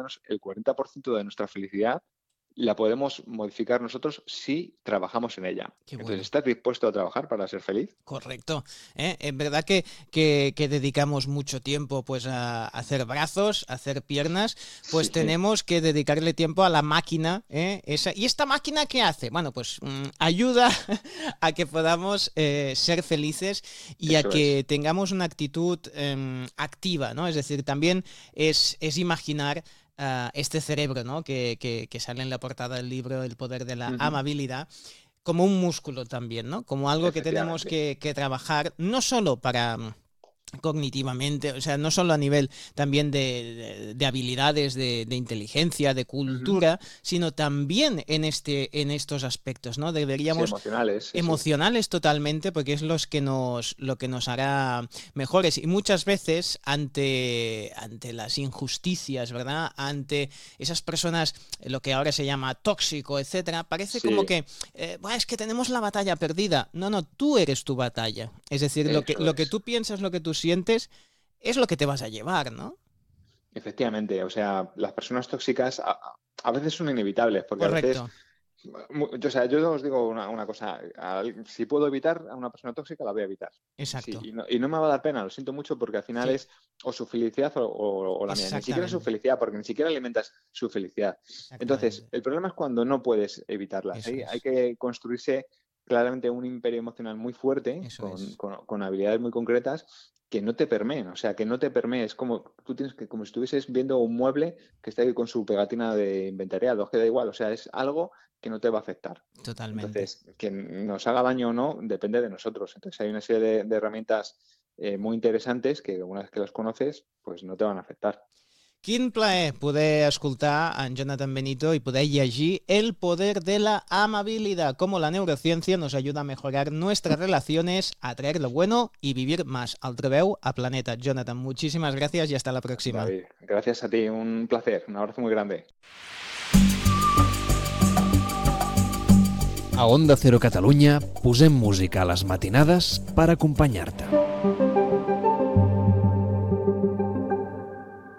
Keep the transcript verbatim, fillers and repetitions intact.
menos el cuarenta por ciento de nuestra felicidad la podemos modificar nosotros si trabajamos en ella. Qué Entonces, bueno. ¿estás dispuesto a trabajar para ser feliz? Correcto. ¿eh? Es verdad que, que, que dedicamos mucho tiempo pues, a hacer brazos, a hacer piernas, pues Sí, tenemos que dedicarle tiempo a la máquina. ¿eh? Esa, ¿Y esta máquina qué hace? Bueno, pues mmm, ayuda a que podamos eh, ser felices y a eso que es. tengamos una actitud eh, activa, ¿no? Es decir, también es, es imaginar uh, este cerebro, ¿no? Que, que, que sale en la portada del libro El poder de la Ujú. amabilidad, como un músculo también, ¿no? Como algo que tenemos Efectivamente. que, que trabajar, no solo para cognitivamente, o sea, no solo a nivel también de, de, de habilidades, de, de inteligencia, de Ujú. cultura, sino también en, este, en estos aspectos, ¿no? Sí, Deberíamos emocionales, sí, sí. emocionales totalmente, porque es los que nos, lo que nos hará mejores. Y muchas veces ante, ante las injusticias, ¿verdad? Ante esas personas, lo que ahora se llama tóxico, etcétera, parece como Sí, que eh, es que tenemos la batalla perdida. No, no, tú eres tu batalla. Es decir, lo que, eso lo que es. tú piensas, lo que tú sientes, es lo que te vas a llevar, ¿no? Efectivamente, o sea, las personas tóxicas a, a veces son inevitables, porque a veces, Correcto. mu- o sea, yo os digo una, una cosa, al- si puedo evitar a una persona tóxica, la voy a evitar. Sí, Exacto. y no, y no me va a dar pena, lo siento mucho, porque al final Sí, es o su felicidad o, o- o la mía, ni siquiera su exactamente. felicidad, porque ni siquiera alimentas su felicidad. Entonces, Exactamente. el problema es cuando no puedes evitarlas. Eso Hay, hay es. que construirse claramente un imperio emocional muy fuerte, Eso con, es. con- con habilidades muy concretas, que no te permeen, o sea, que no te permee, es como tú tienes que, como si estuvieses viendo un mueble que está ahí con su pegatina de inventariado, que da igual, o sea, es algo que no te va a afectar. Totalmente. Entonces, que nos haga daño o no depende de nosotros. Entonces, hay una serie de, de herramientas eh, muy interesantes que una vez que las conoces, pues no te van a afectar. Quin plaer poder escoltar a en Jonathan Benito y poder llegir El poder de la amabilidad, cómo la neurociencia nos ayuda a mejorar nuestras relaciones, a atraer lo bueno y vivir más. Al trobeu a Planeta. Jonathan, muchísimas gracias y hasta la próxima. David, gracias a ti, un placer, un abrazo muy grande. A Onda Cero Catalunya posem música a les matinades per acompanyar-te.